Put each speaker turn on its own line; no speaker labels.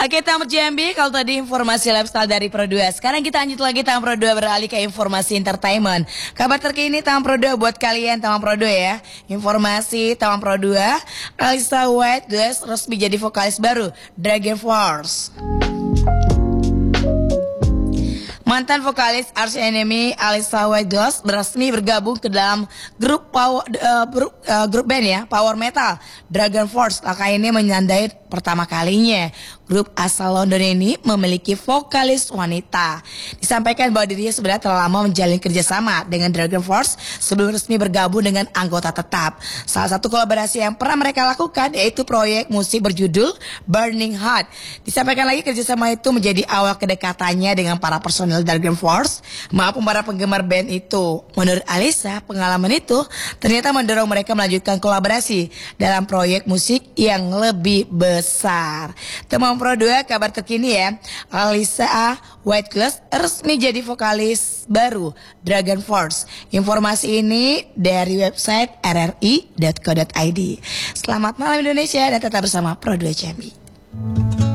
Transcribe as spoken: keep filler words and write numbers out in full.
Oke, Tamu Jambi, kalau tadi informasi lifestyle dari Pro dua, sekarang kita lanjut lagi Tamu Pro dua beralih ke informasi entertainment. Kabar terkini Tamu Pro dua buat kalian Tamu Pro dua ya. Informasi Tamu Pro dua, Alyssa White resmi jadi vokalis baru Dragon Force. Mantan vokalis Arch Enemy Alyssa White resmi bergabung ke dalam grup power, uh, grup, uh, grup band ya power metal Dragon Force. Langkah ini menyandai pertama kalinya grup asal London ini memiliki vokalis wanita. Disampaikan bahwa dirinya sebenarnya telah lama menjalin kerjasama dengan Dragon Force sebelum resmi bergabung dengan anggota tetap. Salah satu kolaborasi yang pernah mereka lakukan yaitu proyek musik berjudul Burning Heart. Disampaikan lagi kerjasama itu menjadi awal kedekatannya dengan para personel Dragon Force maupun para penggemar band itu. Menurut Alyssa, pengalaman itu ternyata mendorong mereka melanjutkan kolaborasi dalam proyek musik yang lebih besar. Teman Pro dua, kabar terkini ya, Alyssa White resmi jadi vokalis baru Dragon Force. Informasi ini dari website r r i dot co dot i d. Selamat malam Indonesia dan tetap bersama Pro dua Jambi.